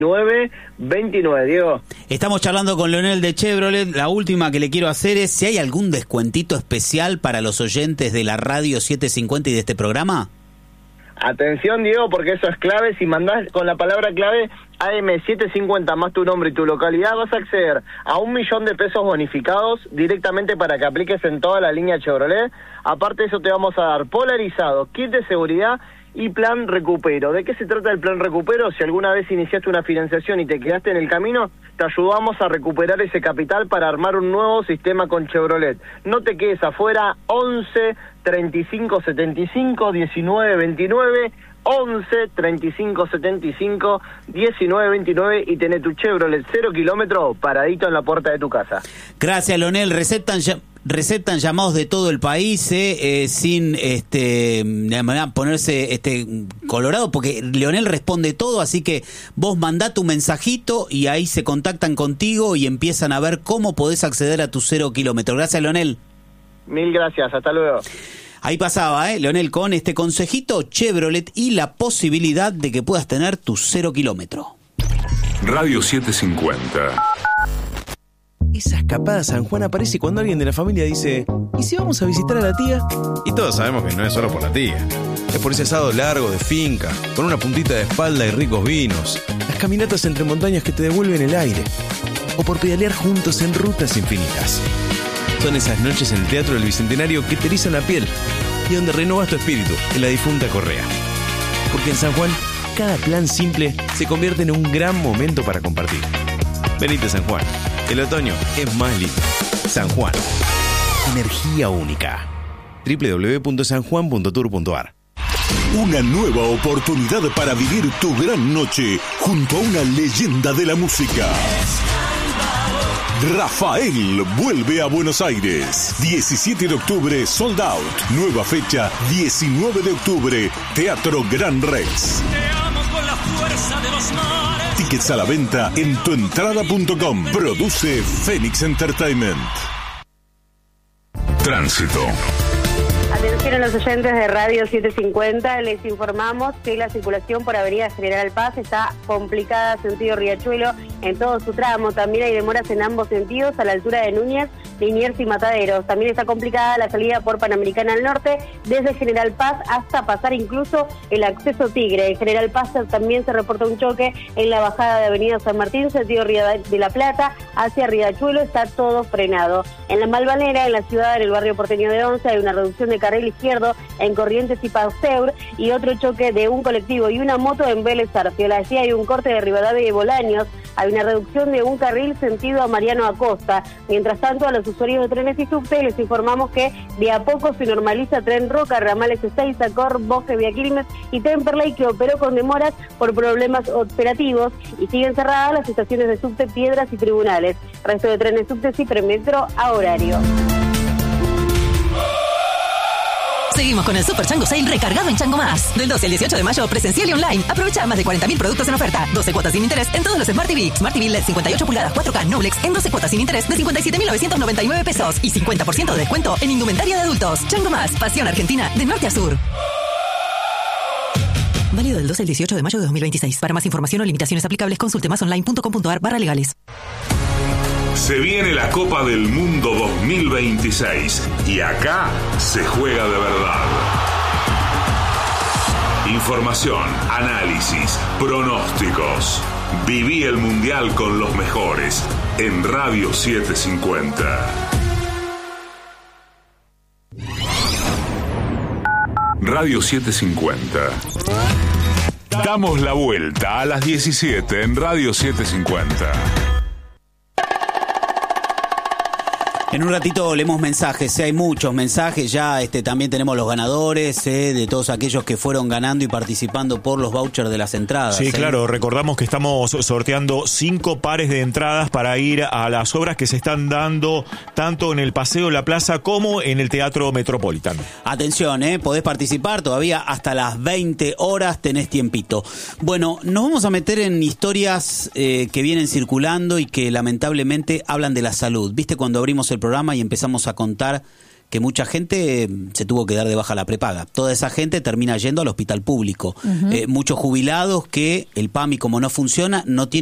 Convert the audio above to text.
29, Diego. Estamos charlando con Leonel de Chevrolet. La última que le quiero hacer es si hay algún descuentito especial para los oyentes de la Radio 750 y de este programa. Atención, Diego, porque eso es clave. Si mandás con la palabra clave AM750 más tu nombre y tu localidad, vas a acceder a 1 millón de pesos bonificados directamente para que apliques en toda la línea Chevrolet. Aparte de eso, te vamos a dar polarizado, kit de seguridad y plan recupero. ¿De qué se trata el plan recupero? Si alguna vez iniciaste una financiación y te quedaste en el camino, te ayudamos a recuperar ese capital para armar un nuevo sistema con Chevrolet. No te quedes afuera. 11 35 75 19 29, 11 35 75 19 29 y tenés tu Chevrolet 0 kilómetro paradito en la puerta de tu casa. Gracias, Leonel. Receptan llamados de todo el país, sin ponerse colorado, porque Leonel responde todo, así que vos mandá tu mensajito y ahí se contactan contigo y empiezan a ver cómo podés acceder a tu 0 kilómetro. Gracias, Leonel. Mil gracias, hasta luego. Ahí pasaba, Leonel, con este consejito Chevrolet y la posibilidad de que puedas tener tu 0 kilómetro. Radio 750. Esa escapada a San Juan aparece cuando alguien de la familia dice: ¿y si vamos a visitar a la tía? Y todos sabemos que no es solo por la tía. Es por ese asado largo de finca, con una puntita de espalda y ricos vinos, las caminatas entre montañas que te devuelven el aire, o por pedalear juntos en rutas infinitas. Son esas noches en el Teatro del Bicentenario que te erizan la piel y donde renovas tu espíritu en la difunta Correa. Porque en San Juan, cada plan simple se convierte en un gran momento para compartir. Venite a San Juan. El otoño es más lindo. San Juan. Energía única. www.sanjuan.tour.ar. Una nueva oportunidad para vivir tu gran noche junto a una leyenda de la música. Rafael vuelve a Buenos Aires. 17 de octubre, sold out. Nueva fecha, 19 de octubre, Teatro Gran Rex. Te amo con la fuerza de los mares. Tickets a la venta en tuentrada.com. Produce Phoenix Entertainment. Tránsito. Atención a los oyentes de Radio 750, les informamos que la circulación por Avenida General Paz está complicada, sentido Riachuelo, en todo su tramo. También hay demoras en ambos sentidos, a la altura de Núñez, Liniers y Mataderos. También está complicada la salida por Panamericana al norte, desde General Paz hasta pasar incluso el acceso Tigre. En General Paz también se reporta un choque en la bajada de Avenida San Martín, sentido Río de la Plata, hacia Riachuelo, está todo frenado. En la Malvanera, en la ciudad, en el barrio porteño de Once, hay una reducción de carril izquierdo en Corrientes y Pasteur, y otro choque de un colectivo y una moto en Vélez Arfiel. Allí hay un corte de Rivadavia y Bolaños, hay una reducción de un carril sentido a Mariano Acosta. Mientras tanto, a los usuarios de trenes y subte les informamos que de a poco se normaliza Tren Roca, ramales Ezeiza, Cor, Bosque, Vía Quilmes y Temperley, que operó con demoras por problemas operativos, y siguen cerradas las estaciones de subte Piedras y Tribunales. Resto de trenes subte y premetro a horario. Seguimos con el Super Chango Sale recargado en Chango Más. Del 12 al 18 de mayo, presencial y online. Aprovecha más de 40.000 productos en oferta. 12 cuotas sin interés en todos los Smart TV. Smart TV LED 58 pulgadas 4K Noblex en 12 cuotas sin interés de 57.999 pesos. Y 50% de descuento en indumentaria de adultos. Chango Más, pasión argentina de norte a sur. Válido del 12 al 18 de mayo de 2026. Para más información o limitaciones aplicables, consulte másonline.com.ar/legales. Se viene la Copa del Mundo 2026 y acá se juega de verdad. Información, análisis, pronósticos. Viví el Mundial con los mejores en Radio 750. Radio 750. Damos la vuelta a las 17 en Radio 750. En un ratito leemos mensajes, hay muchos mensajes, ya también tenemos los ganadores, de todos aquellos que fueron ganando y participando por los vouchers de las entradas. Sí, claro, recordamos que estamos sorteando 5 pares de entradas para ir a las obras que se están dando tanto en el Paseo La Plaza como en el Teatro Metropolitano. Atención, podés participar todavía hasta las 20 horas, tenés tiempito. Bueno, nos vamos a meter en historias que vienen circulando y que lamentablemente hablan de la salud. ¿Viste cuando abrimos el programa y empezamos a contar que mucha gente se tuvo que dar de baja la prepaga. Toda esa gente termina yendo al hospital público. Muchos jubilados que el PAMI, como no funciona, no tiene